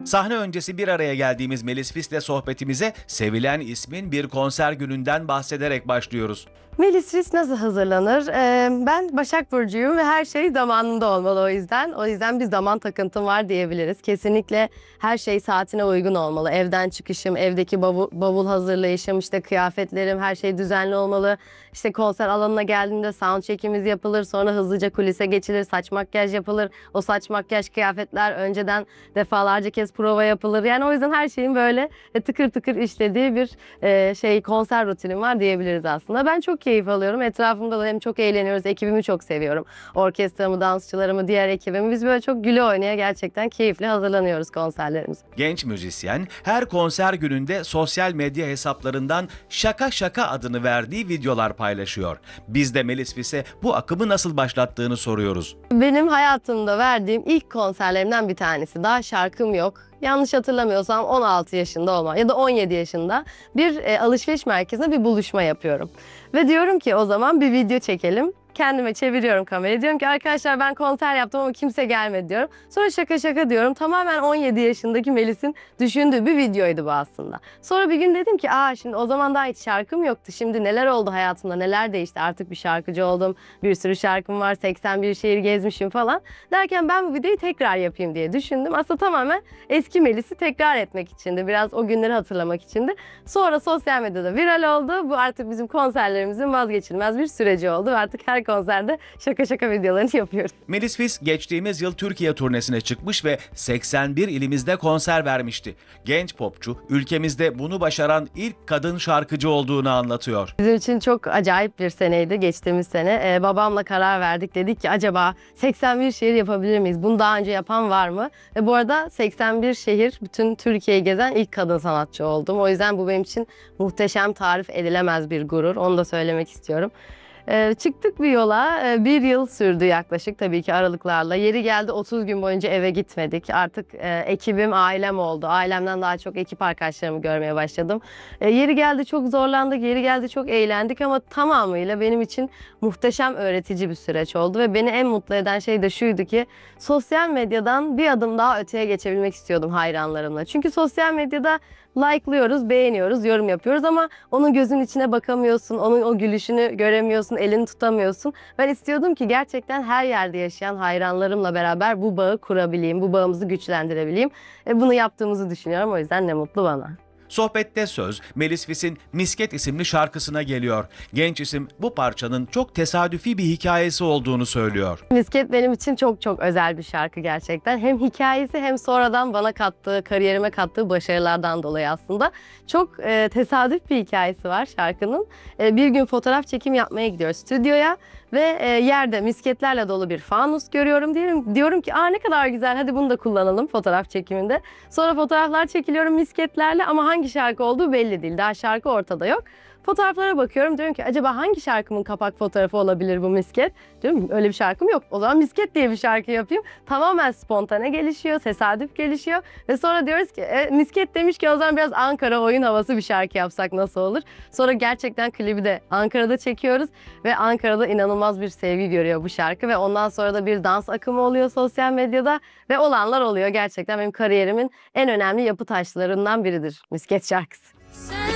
Sahne öncesi bir araya geldiğimiz Melis Fis'le sohbetimize sevilen ismin bir konser gününden bahsederek başlıyoruz. Melis Fis nasıl hazırlanır? Ben Başak Burcu'yum ve her şey zamanında olmalı o yüzden. O yüzden bir zaman takıntım var diyebiliriz. Kesinlikle her şey saatine uygun olmalı. Evden çıkışım, evdeki bavul hazırlayışım, işte kıyafetlerim, her şey düzenli olmalı. İşte konser alanına geldiğimde sound check'imiz yapılır, sonra hızlıca kulise geçilir, saç makyaj yapılır. O saç makyaj kıyafetler önceden defalarca kez prova yapılır. Yani o yüzden her şeyin böyle tıkır tıkır işlediği bir konser rutinim var diyebiliriz aslında. Ben çok keyif alıyorum. Etrafımda da hem çok eğleniyoruz. Ekibimi çok seviyorum. Orkestramı, dansçılarımı, diğer ekibimi. Biz böyle çok güle oynaya gerçekten keyifli hazırlanıyoruz konserlerimize. Genç müzisyen her konser gününde sosyal medya hesaplarından Şaka Şaka adını verdiği videolar paylaşıyor. Biz de Melis Fis'e bu akımı nasıl başlattığını soruyoruz. Benim hayatımda verdiğim ilk konserlerimden bir tanesi. Daha şarkım yok. Yanlış hatırlamıyorsam 16 yaşında olma ya da 17 yaşında bir alışveriş merkezinde bir buluşma yapıyorum. Ve diyorum ki o zaman bir video çekelim. Kendime çeviriyorum kamerayı. Diyorum ki arkadaşlar ben konser yaptım ama kimse gelmedi diyorum. Sonra şaka şaka diyorum. Tamamen 17 yaşındaki Melis'in düşündüğü bir videoydu bu aslında. Sonra bir gün dedim ki şimdi o zaman daha hiç şarkım yoktu. Şimdi neler oldu hayatımda, neler değişti. Artık bir şarkıcı oldum. Bir sürü şarkım var. 81 şehir gezmişim falan. Derken ben bu videoyu tekrar yapayım diye düşündüm. Aslında tamamen eski Melis'i tekrar etmek içindi. Biraz o günleri hatırlamak içindi. Sonra sosyal medyada viral oldu. Bu artık bizim konserlerimizin vazgeçilmez bir süreci oldu. Ve artık her konserde şaka şaka videolarını yapıyoruz. Melis Fis geçtiğimiz yıl Türkiye turnesine çıkmış ve 81 ilimizde konser vermişti. Genç popçu ülkemizde bunu başaran ilk kadın şarkıcı olduğunu anlatıyor. Bizim için çok acayip bir seneydi geçtiğimiz sene. Babamla karar verdik. Dedik ki acaba 81 şehir yapabilir miyiz? Bunu daha önce yapan var mı? Bu arada 81 şehir bütün Türkiye'yi gezen ilk kadın sanatçı oldum. O yüzden bu benim için muhteşem, tarif edilemez bir gurur. Onu da söylemek istiyorum. Çıktık bir yola. Bir yıl sürdü yaklaşık tabii ki aralıklarla. Yeri geldi 30 gün boyunca eve gitmedik. Artık ekibim ailem oldu. Ailemden daha çok ekip arkadaşlarımı görmeye başladım. Yeri geldi çok zorlandık, yeri geldi çok eğlendik ama tamamıyla benim için muhteşem öğretici bir süreç oldu. Ve beni en mutlu eden şey de şuydu ki sosyal medyadan bir adım daha öteye geçebilmek istiyordum hayranlarımla. Çünkü sosyal medyada like'lıyoruz, beğeniyoruz, yorum yapıyoruz ama onun gözünün içine bakamıyorsun, onun o gülüşünü göremiyorsun, elini tutamıyorsun. Ben istiyordum ki gerçekten her yerde yaşayan hayranlarımla beraber bu bağı kurabileyim, bu bağımızı güçlendirebileyim. Bunu yaptığımızı düşünüyorum, o yüzden ne mutlu bana. Sohbette söz Melis Fis'in Misket isimli şarkısına geliyor. Genç isim bu parçanın çok tesadüfi bir hikayesi olduğunu söylüyor. Misket benim için çok çok özel bir şarkı gerçekten. Hem hikayesi hem sonradan bana kattığı, kariyerime kattığı başarılardan dolayı aslında. Çok tesadüf bir hikayesi var şarkının. Bir gün fotoğraf çekim yapmaya gidiyoruz stüdyoya. Ve yerde misketlerle dolu bir fanus görüyorum. Diyorum ki ne kadar güzel, hadi bunu da kullanalım fotoğraf çekiminde. Sonra fotoğraflar çekiliyorum misketlerle ama hangi şarkı olduğu belli değil. Daha şarkı ortada yok. Fotoğraflara bakıyorum, diyorum ki acaba hangi şarkımın kapak fotoğrafı olabilir bu misket? Diyorum öyle bir şarkım yok. O zaman misket diye bir şarkı yapayım. Tamamen spontane gelişiyor, tesadüf gelişiyor. Ve sonra diyoruz ki misket demiş ki o zaman biraz Ankara oyun havası bir şarkı yapsak nasıl olur? Sonra gerçekten klibi de Ankara'da çekiyoruz. Ve Ankara'da inanılmaz bir sevgi görüyor bu şarkı. Ve ondan sonra da bir dans akımı oluyor sosyal medyada. Ve olanlar oluyor. Gerçekten benim kariyerimin en önemli yapı taşlarından biridir misket şarkısı.